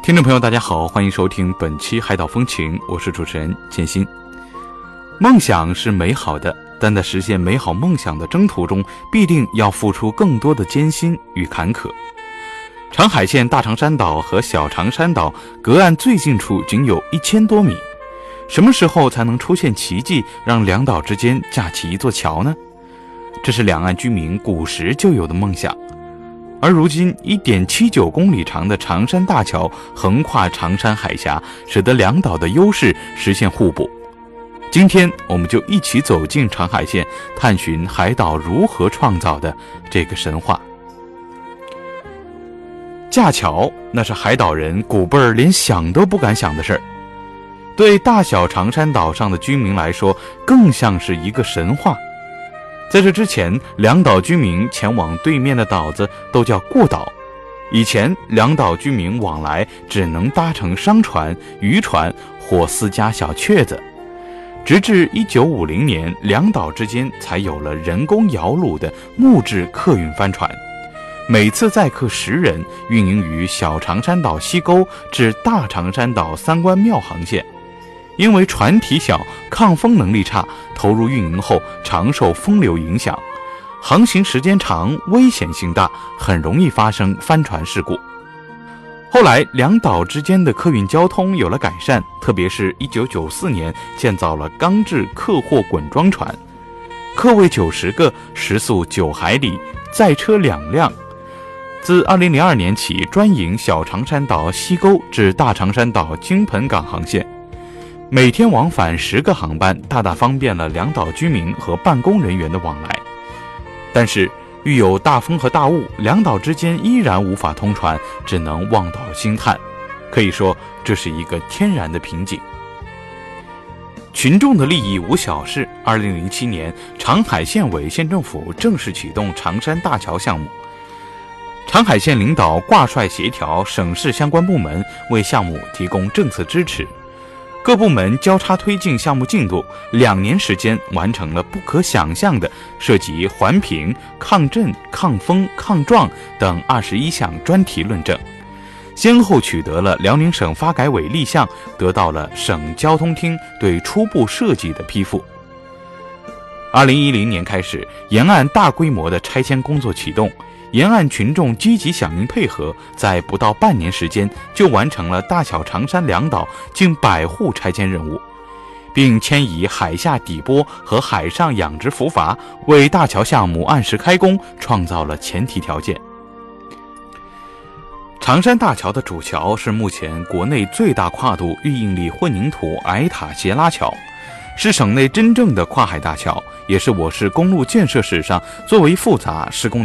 听众朋友大家好，欢迎收听本期海岛风情，我是主持人建新。梦想是美好的，但在实现美好梦想的征途中，必定要付出更多的艰辛与坎坷。长海县大长山岛和小长山岛隔岸最近处仅有1000多米，什么时候才能出现奇迹，让两岛之间架起一座桥呢？这是两岸居民古时就有的梦想。而如今1.79公里长的长山大桥横跨长山海峡，使得两岛的优势实现互补。今天我们就一起走进长海县，探寻海岛如何创造的这个神话。架桥，那是海岛人古辈儿连想都不敢想的事儿，对大小长山岛上的居民来说，更像是一个神话。在这之前，两岛居民前往对面的岛子都叫过岛。以前两岛居民往来只能搭乘商船、渔船或私家小雀子，直至1950年，两岛之间才有了人工摇橹的木质客运帆船，每次载客10人，运营于小长山岛西沟至大长山岛三关庙航线。因为船体小，抗风能力差，投入运营后常受风流影响，航行时间长，危险性大，很容易发生翻船事故。后来两岛之间的客运交通有了改善，特别是1994年建造了钢制客货滚装船，客位90个，时速9海里，载车2辆。自2002年起专营小长山岛西沟至大长山岛金盆港航线，每天往返10个航班，大大方便了两岛居民和办公人员的往来。但是遇有大风和大雾，两岛之间依然无法通船，只能望岛兴叹，可以说这是一个天然的瓶颈。群众的利益无小事，2007年长海县委县政府正式启动长山大桥项目，长海县领导挂帅协调省市相关部门，为项目提供政策支持。各部门交叉推进项目进度，2年时间完成了不可想象的涉及环评、抗震、抗风、抗撞等21项专题论证，先后取得了辽宁省发改委立项，得到了省交通厅对初步设计的批复。2010年开始，沿岸大规模的拆迁工作启动，沿岸群众积极响应配合，在不到半年时间就完成了大小长山两岛近100户拆迁任务，并迁移海下底波和海上养殖浮筏，为大桥项目按时开工创造了前提条件。长山大桥的主桥是目前国内最大跨度预应力混凝土矮塔斜拉桥，是省内真正的跨海大桥，也是我市公路建设史上最为复杂、施工